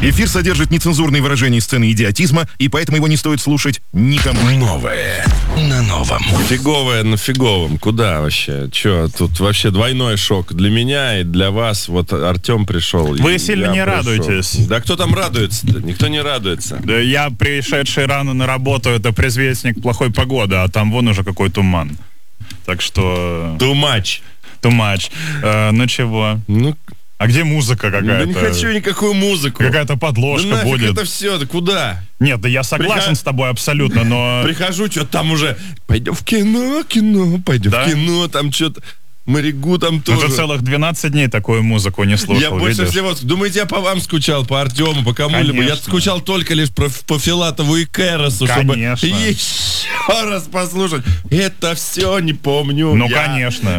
Эфир содержит нецензурные выражения сцены идиотизма, и поэтому его не стоит слушать никому. Новое на новом. Фиговое на фиговом. Куда вообще? Че, тут вообще двойной шок для меня и для вас. Вот Артем пришел. Вы сильно не радуетесь. Да кто там радуется-то? Никто не радуется. Да я, пришедший рано на работу, это предвестник плохой погоды, а там вон уже какой туман. Так что... Too much. Too much. Ну чего? Ну... А где музыка какая-то? Да не хочу никакую музыку. Какая-то подложка да будет. это все, да куда? Нет, да я согласен с тобой абсолютно, но... Прихожу, что-то там уже... Пойдем в кино, пойдем в кино, там что-то... Маригу там тоже. Ну, ты целых 12 дней такую музыку не слушал, Я больше всего... Думаете, я по вам скучал, по Артему, по кому-либо? Я скучал только лишь по Филатову и Кэросу, чтобы еще раз послушать. Это все не помню. Ну, конечно.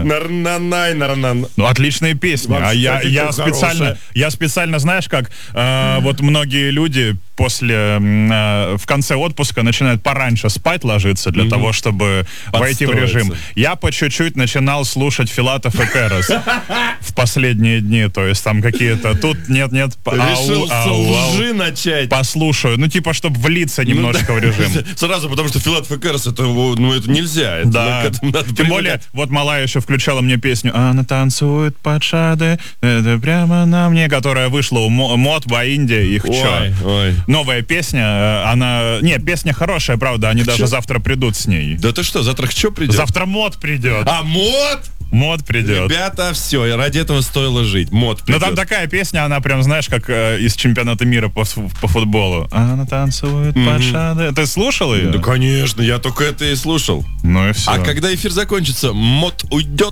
Ну, отличные песни. А я специально, знаешь, как вот многие люди после, в конце отпуска начинают пораньше спать ложиться для того, чтобы войти в режим. Я по чуть-чуть начинал слушать Филатов и Кэрос в последние дни, то есть там какие-то тут нет-нет, решил с лжи начать. Послушаю, ну типа, чтобы влиться немножко в режим. Сразу, потому что Филатов и Кэрос, это нельзя. Да, тем более, вот малая еще включала мне песню «Она танцует под шады, это прямо на мне», которая вышла у Мод, Баинди, их чё. Новая песня, она... Не, песня хорошая, правда, они даже завтра придут с ней. Да ты что, завтра что придет? Завтра Мод придет. А, Мод? Мод придет. Ребята, все, ради этого стоило жить. Мод придет. Ну там такая песня, она прям, знаешь, как из чемпионата мира по футболу. Она танцует под шады. Ты слушал ее? Да, конечно, я только это и слушал. Ну и все. А когда эфир закончится, Мод уйдет?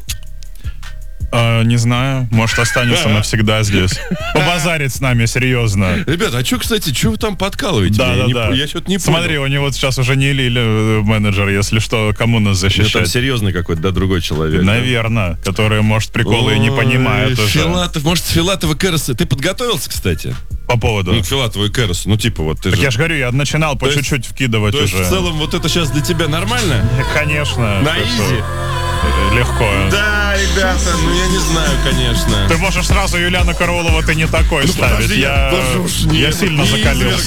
Не знаю, может останется навсегда здесь. Побазарит с нами, серьезно. Ребята, а что, кстати, что вы там подкалываете? Да. Я что-то не понял. Смотри, у него сейчас уже не Лили менеджер, если что, кому нас защищать? Ну, там серьезный какой-то, да, другой человек. Наверное, который, может, приколы и не понимает уже. Филатов, может, Филатова и Кэроса. Ты подготовился, кстати? По поводу? Ну, Филатова и Кэроса, ну, типа, вот ты так же... я же говорю, я начинал по чуть-чуть вкидывать уже. То есть, в целом, вот это сейчас для тебя нормально? Конечно. На изи? Легко. Да, ребята, ну я не знаю, конечно. Ты можешь сразу Юлиана Караулова «Ты не такой» ставить. Я сильно закалился.